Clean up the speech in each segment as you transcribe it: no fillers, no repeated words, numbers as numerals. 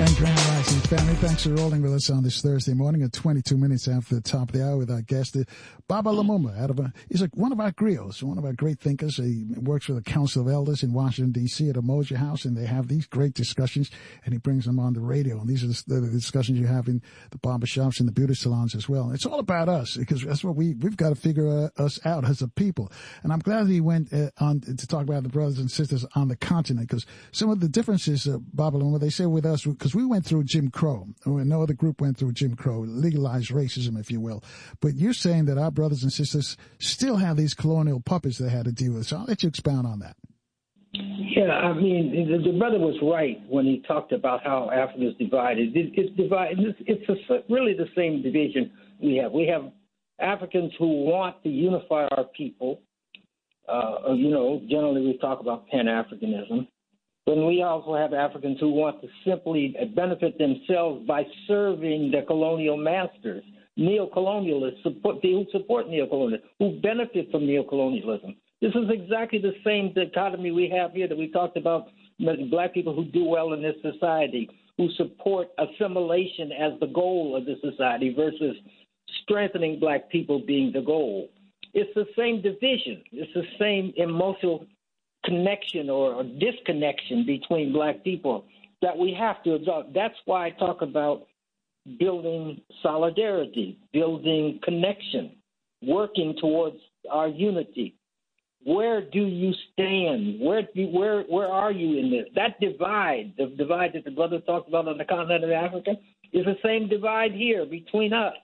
And Grand Rising family, thanks for rolling with us on this Thursday morning at 22 minutes after the top of the hour with our guest, Baba Lumumba. He's one of our griots, one of our great thinkers. He works for the Council of Elders in Washington, D.C. at Umoja House, and they have these great discussions, and he brings them on the radio. And these are the discussions you have in the barbershops and the beauty salons as well. And it's all about us, because that's what we've got to figure us out as a people. And I'm glad he went on to talk about the brothers and sisters on the continent, because some of the differences, Baba Lumumba, they say with us, because we went through Jim Crow, or no other group went through Jim Crow, legalized racism, if you will. But you're saying that our brothers and sisters still have these colonial puppets they had to deal with. So I'll let you expound on that. Yeah, I mean, the brother was right when he talked about how Africa is divided. It's divided. Really the same division we have. We have Africans who want to unify our people. Generally we talk about Pan-Africanism. But we also have Africans who want to simply benefit themselves by serving the colonial masters, neocolonialists, who support neocolonialism, who benefit from neocolonialism. This is exactly the same dichotomy we have here that we talked about, black people who do well in this society, who support assimilation as the goal of the society versus strengthening black people being the goal. It's the same division. It's the same emotional connection or disconnection between black people that we have to adopt. That's why I talk about building solidarity, building connection, working towards our unity. Where do you stand? Where are you in this? That divide, the divide that the brother talked about on the continent of Africa, is the same divide here between us.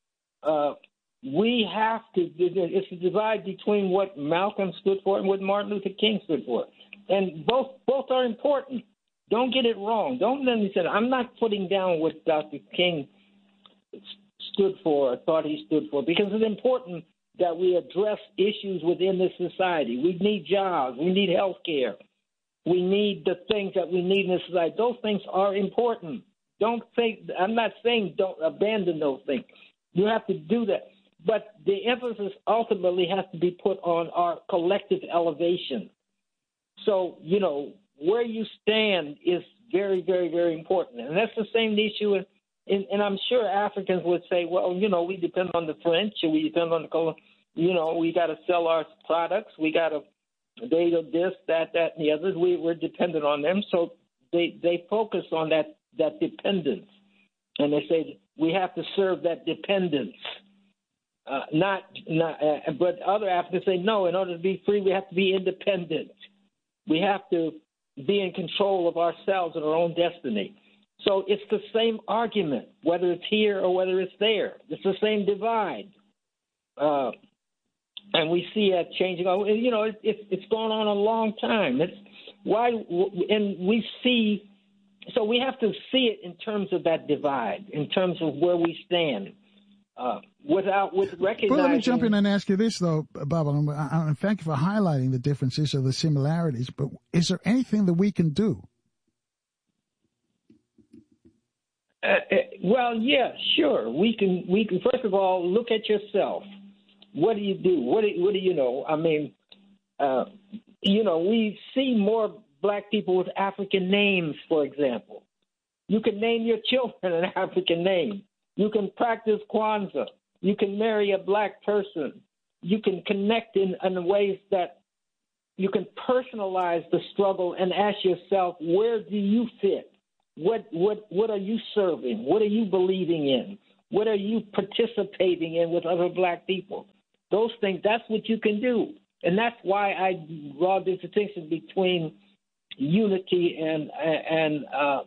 We have to, it's a divide between what Malcolm stood for and what Martin Luther King stood for. And both are important. Don't get it wrong. Don't let me say that. I'm not putting down what Dr. King stood for or thought he stood for, because it's important that we address issues within this society. We need jobs. We need health care. We need the things that we need in this society. Those things are important. I'm not saying don't abandon those things. You have to do that. But the emphasis ultimately has to be put on our collective elevation. So, where you stand is very, very, very important. And that's the same issue. And I'm sure Africans would say, well, we depend on the French, or we depend on we got to sell our products. We got to, they do this, that, and the others. We're dependent on them. So they focus on that dependence. And they say we have to serve that dependence. But other Africans say, no, in order to be free, we have to be independent. We have to be in control of ourselves and our own destiny. So it's the same argument, whether it's here or whether it's there. It's the same divide. And we see that changing. It's gone on a long time. So we have to see it in terms of that divide, in terms of where we stand. With recognizing. But let me jump in and ask you this, though, Baba. And thank you for highlighting the differences or the similarities. But is there anything that we can do? Well, yeah, sure. We can. First of all, look at yourself. What do you do? What do you know? I mean, we see more black people with African names, for example. You can name your children an African name. You can practice Kwanzaa. You can marry a black person. You can connect in ways that you can personalize the struggle and ask yourself, where do you fit? What are you serving? What are you believing in? What are you participating in with other black people? Those things, that's what you can do. And that's why I draw this distinction between unity and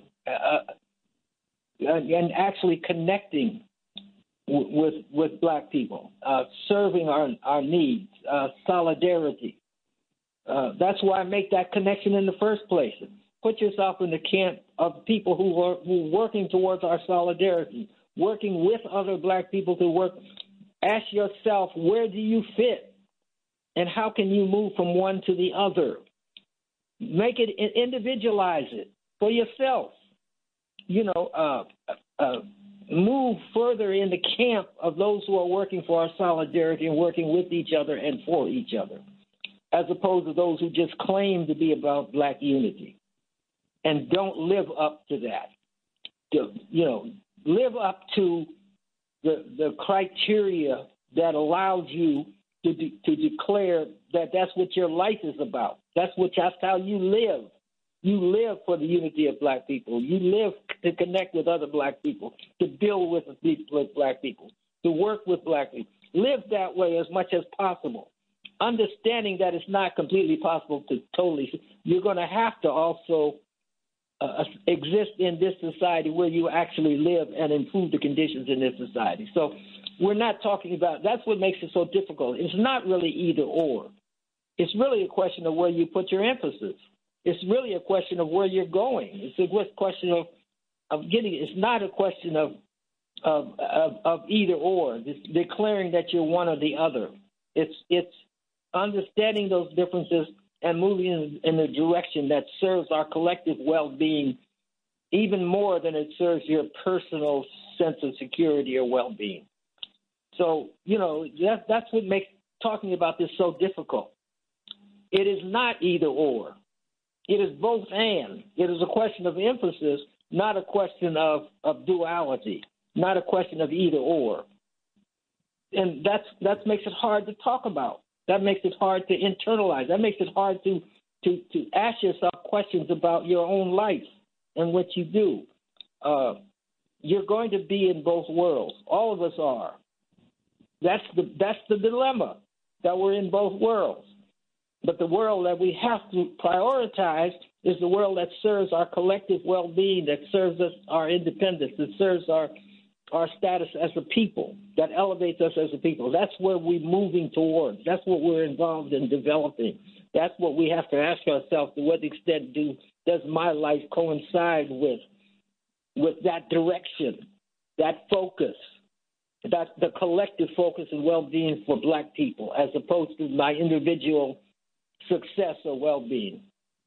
actually connecting with black people, serving our needs, solidarity. That's why I make that connection in the first place. Put yourself in the camp of people who are working towards our solidarity, working with other black people to work. Ask yourself, where do you fit? And how can you move from one to the other? Make it, individualize it for yourself. Move further in the camp of those who are working for our solidarity and working with each other and for each other, as opposed to those who just claim to be about black unity and don't live up to that. live up to the criteria that allows you to declare that that's what your life is about. That's how you live. You live for the unity of black people. You live to connect with other black people, to build with black people, to work with black people. Live that way as much as possible, understanding that it's not completely possible to totally. You're going to have to also exist in this society where you actually live and improve the conditions in this society. So we're not talking about – that's what makes it so difficult. It's not really either or. It's really a question of where you put your emphasis. It's really a question of where you're going. It's a question of getting – it's not a question of either or. It's declaring that you're one or the other. It's understanding those differences and moving in a direction that serves our collective well-being even more than it serves your personal sense of security or well-being. So, that's what makes talking about this so difficult. It is not either or. It is both and. It is a question of emphasis, not a question of duality, not a question of either or. And that makes it hard to talk about. That makes it hard to internalize. That makes it hard to ask yourself questions about your own life and what you do. You're going to be in both worlds. All of us are. That's the dilemma, that we're in both worlds. But the world that we have to prioritize is the world that serves our collective well-being, that serves us our independence, that serves our status as a people, that elevates us as a people. That's where we're moving towards. That's what we're involved in developing. That's what we have to ask ourselves: to what extent does my life coincide with that direction, that focus, that the collective focus and well-being for black people, as opposed to my individual success or well-being.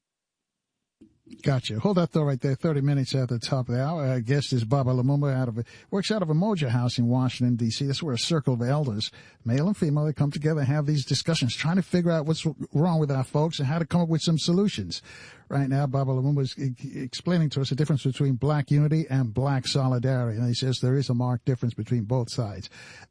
Gotcha. Hold that thought right there. 30 minutes at the top of the hour. Our guest is Baba Lumumba works out of Umoja House in Washington, D.C. That's where a circle of elders, male and female, they come together and have these discussions, trying to figure out what's wrong with our folks and how to come up with some solutions. Right now, Baba Lumumba is explaining to us the difference between black unity and black solidarity. And he says there is a marked difference between both sides.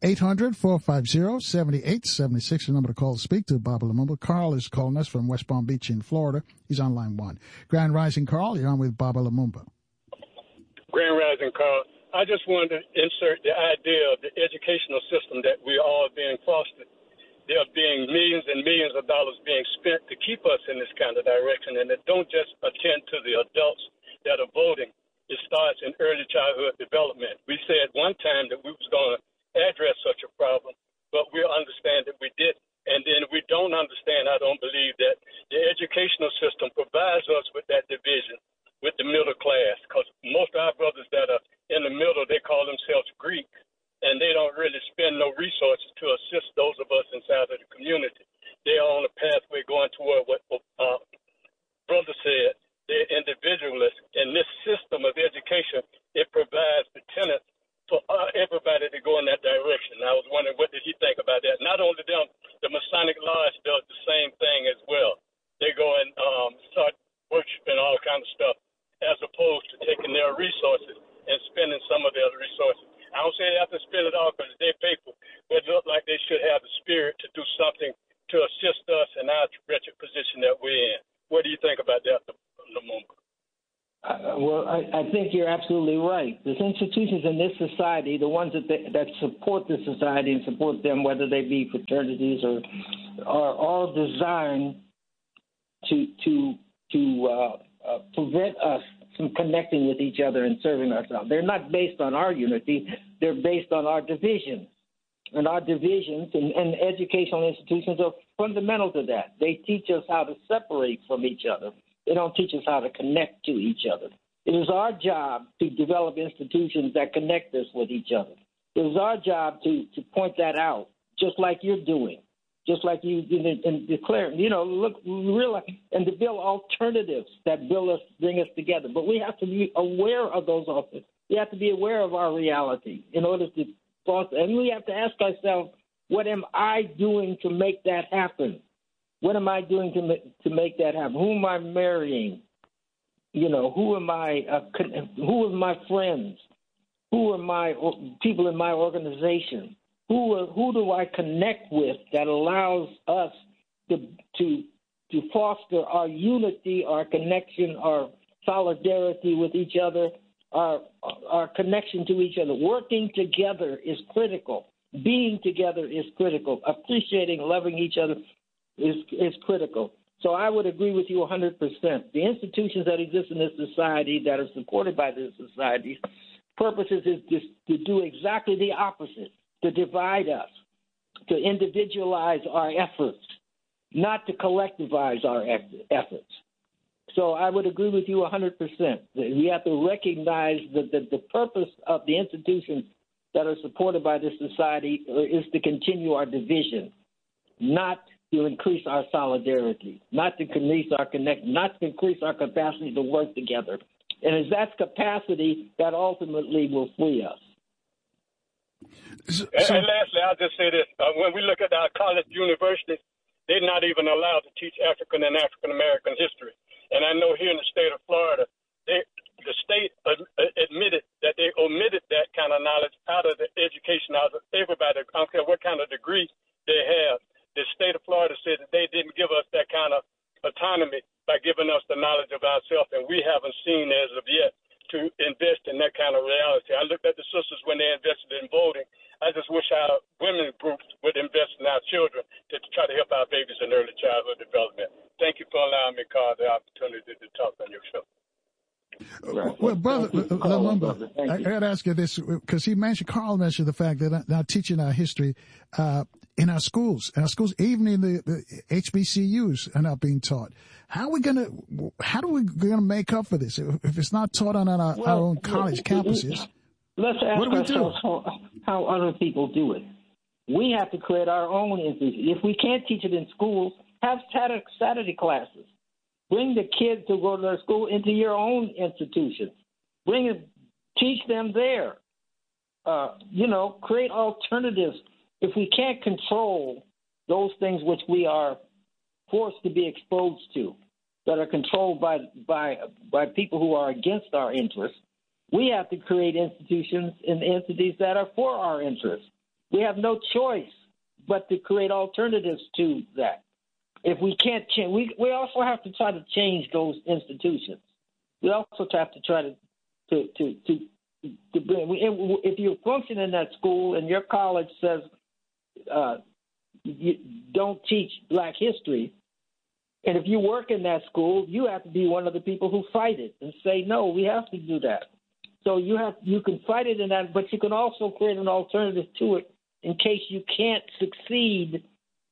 800-450-7876, the number to call to speak to Baba Lumumba. Carl is calling us from West Palm Beach in Florida. He's on line 1. Grand Rising, Carl. You're on with Baba Lumumba. Grand Rising, Carl. I just wanted to insert the idea of the educational system that we are all being fostered. There are being millions and millions of dollars being spent to keep us in this kind of direction, and it don't just attend to the adults that are voting. It starts in early childhood development. We said one time that we was going to address such a problem, but we'll understand that we didn't. And then we don't understand, I don't believe, that the educational system provides us with that division with the middle class, because most of our brothers that are in the middle, they call themselves Greek, and they don't really spend no resources to assist those of us inside of the community. They are on a pathway going toward what brother said. They're individualists. And this system of education, it provides the tenets for everybody to go in that direction. I was wondering, what did he think about that? Not only them, the Masonic Lodge does the same thing as well. They go and start worshiping all kinds of stuff, as opposed to taking their resources and spending some of their resources. I don't say they have to spend it all because they're people, but it looks like they should have the spirit to do something to assist us in our wretched position that we're in. What do you think about that, Lumumba? Well, I think you're absolutely right. The institutions in this society, the ones that support the society and support them, whether they be fraternities or are all designed to prevent us from connecting with each other and serving ourselves. They're not based on our unity. They're based on our divisions. And our divisions and educational institutions are fundamental to that. They teach us how to separate from each other. They don't teach us how to connect to each other. It is our job to develop institutions that connect us with each other. It is our job to point that out, just like you're doing. Just like you and declare, look, realize, and to build alternatives that bring us together. But we have to be aware of those alternatives. We have to be aware of our reality in order to foster. And we have to ask ourselves, what am I doing to make that happen? What am I doing to make that happen? Who am I marrying? who are my friends? Who are my people in my organization? Who do I connect with that allows us to foster our unity, our connection, our solidarity with each other, our connection to each other? Working together is critical. Being together is critical. Appreciating, loving each other is critical. So I would agree with you 100%. The institutions that exist in this society that are supported by this society, purposes is just to do exactly the opposite, to divide us, to individualize our efforts, not to collectivize our efforts. So I would agree with you 100%. We have to recognize that the purpose of the institutions that are supported by this society is to continue our division, not to increase our solidarity, not to increase our connection, not to increase our capacity to work together. And it's that capacity that ultimately will free us. And lastly, I'll just say this. When we look at our college universities, they're not even allowed to teach African and African-American history. And I know here in the state of Florida, the state admitted that they omitted that kind of knowledge out of the education of everybody. I don't care what kind of degree they have. The state of Florida said that they didn't give us that kind of autonomy by giving us the knowledge of ourselves, and we haven't seen as of yet to invest in that kind of reality. I looked at the sisters when they invested in voting. I just wish our women groups would invest in our children to try to help our babies in early childhood development. Thank you for allowing me, Carl, the opportunity to talk on your show. Well, Brother Lumumba, I got to ask you this, because Carl mentioned the fact that now teaching our history in our schools, even in the HBCUs are not being taught. How are we going to make up for this if it's not taught on our own college campuses? Let's ask ourselves how other people do it. We have to create our own institutions. If we can't teach it in schools, have Saturday classes. Bring the kids who go to their school into your own institutions. Teach them there. Create alternatives. If we can't control those things which we are forced to be exposed to, that are controlled by people who are against our interests, we have to create institutions and entities that are for our interests. We have no choice but to create alternatives to that. If we can't change, we also have to try to change those institutions. We also have to try to bring. If you function in that school and your college says you don't teach Black history, and if you work in that school, you have to be one of the people who fight it and say, no, we have to do that. So you can fight it in that, but you can also create an alternative to it in case you can't succeed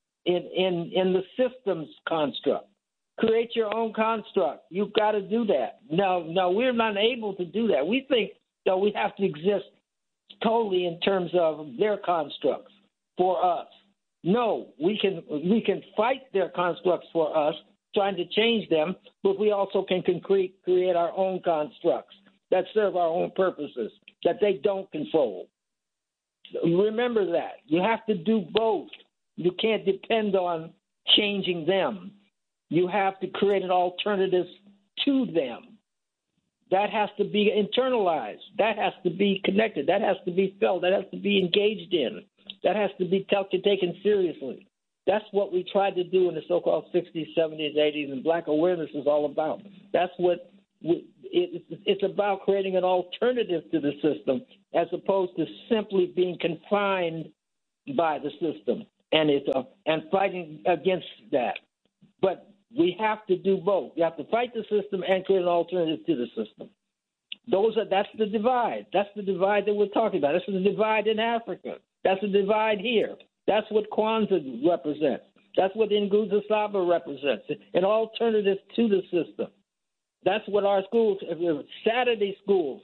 in the systems construct. Create your own construct. You've got to do that. No, we're not able to do that. We think that we have to exist totally in terms of their constructs for us. No, we can fight their constructs for us, trying to change them, but we also can create our own constructs that serve our own purposes, that they don't control. So remember that. You have to do both. You can't depend on changing them. You have to create an alternative to them. That has to be internalized. That has to be connected. That has to be felt. That has to be engaged in. That has to be taken seriously. That's what we tried to do in the so-called 60s, 70s, 80s, and Black awareness is all about. That's what it's about, creating an alternative to the system as opposed to simply being confined by the system and fighting against that. But we have to do both. We have to fight the system and create an alternative to the system. That's the divide. That's the divide that we're talking about. That's the divide in Africa. That's the divide here. That's what Kwanzaa represents. That's what Nguzo Saba represents, an alternative to the system. That's what our schools, Saturday schools,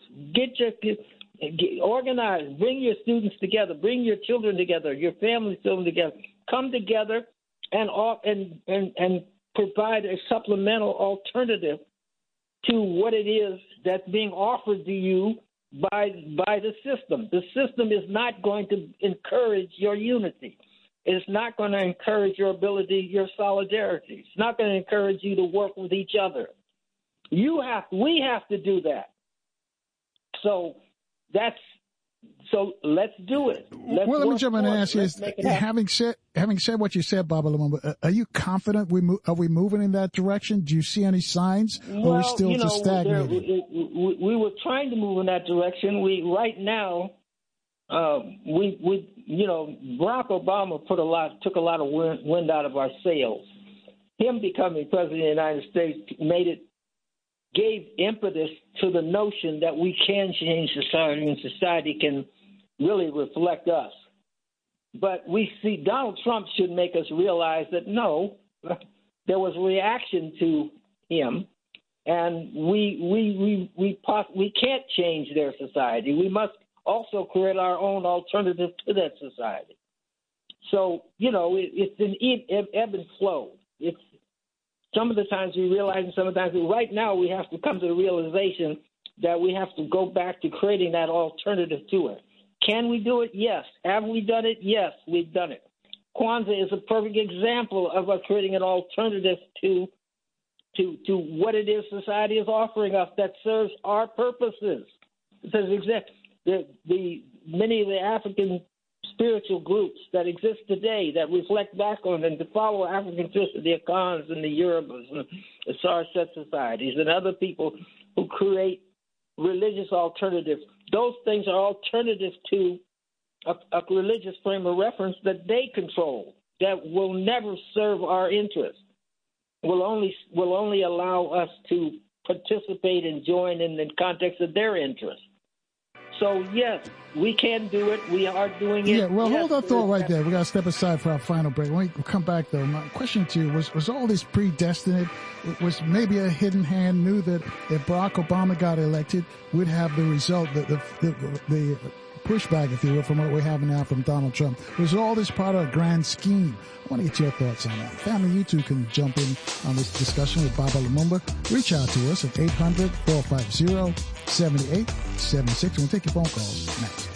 organize, bring your students together, bring your children together, your family children together, come together and provide a supplemental alternative to what it is that's being offered to you by the system. The system is not going to encourage your unity. It's not going to encourage your ability, your solidarity. It's not going to encourage you to work with each other. We have to do that. So let's do it. Let me jump in and ask you: having said what you said, Baba Lumumba, are you confident are we moving in that direction? Do you see any signs, or are we still just stagnating? We were trying to move in that direction. Right now, Barack Obama took a lot of wind out of our sails. Him becoming president of the United States gave impetus to the notion that we can change society and society can really reflect us. But we see Donald Trump should make us realize that no, there was a reaction to him, and we can't change their society. We must also create our own alternative to that society. So, it's an ebb and flow. Some of the times we realize, and some of the times right now we have to come to the realization that we have to go back to creating that alternative to it. Can we do it? Yes. Have we done it? Yes, we've done it. Kwanzaa is a perfect example of us creating an alternative to what it is society is offering us that serves our purposes. Many of the African spiritual groups that exist today that reflect back on and to follow African tradition, the Akans and the Yorubas and the Sarset societies and other people who create religious alternatives. Those things are alternatives to a religious frame of reference that they control that will never serve our interests. Will only allow us to participate and join in the context of their interests. So, yes, we can do it. We are doing it. Yeah, well, hold that thought right there. We got to step aside for our final break. When we come back, though, my question to you was all this predestined? Was maybe a hidden hand knew that if Barack Obama got elected, we'd have the result, the pushback, if you will, from what we're having now from Donald Trump? Was all this part of a grand scheme? I want to get your thoughts on that. Family, you too can jump in on this discussion with Baba Lumumba. Reach out to us at 800-450-7876. We'll take your phone calls next.